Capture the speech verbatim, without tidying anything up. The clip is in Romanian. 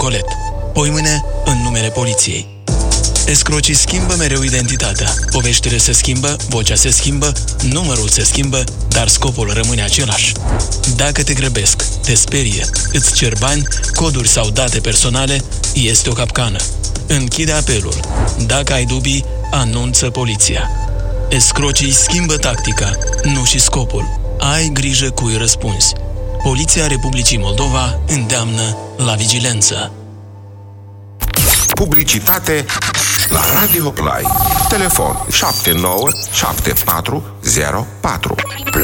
Colet. Poimâine, în numele poliției. Escrocii schimbă mereu identitatea. Poveștile se schimbă, vocea se schimbă, numărul se schimbă, dar scopul rămâne același. Dacă te grăbesc, te sperie, îți cer bani, coduri sau date personale, este o capcană. Închide apelul. Dacă ai dubii, anunță poliția. Escrocii schimbă tactica, nu și scopul. Ai grijă cui răspunzi. Poliția Republicii Moldova îndeamnă la vigilență. Publicitate la Radio Play. Telefon șapte nouă șapte patru zero patru.